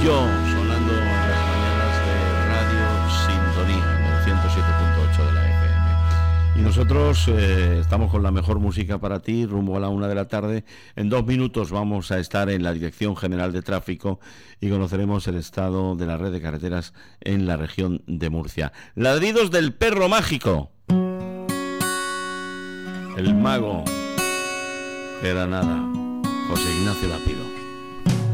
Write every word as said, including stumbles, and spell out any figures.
Yo, sonando en las mañanas de Radio Sintonía, en el ciento siete punto ocho de la F M. Y nosotros eh, estamos con la mejor música para ti, rumbo a la una de la tarde. En dos minutos vamos a estar en la Dirección General de Tráfico y conoceremos el estado de la red de carreteras en la región de Murcia. Ladridos del perro mágico. El mago de Granada, José Ignacio Lapido.